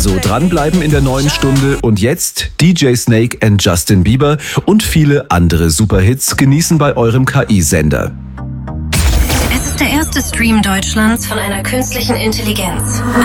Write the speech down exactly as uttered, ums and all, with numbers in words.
So dranbleiben in der neuen Stunde und jetzt D J Snake and Justin Bieber und viele andere Superhits genießen bei eurem K I-Sender. Es ist der erste Stream Deutschlands von einer künstlichen Intelligenz.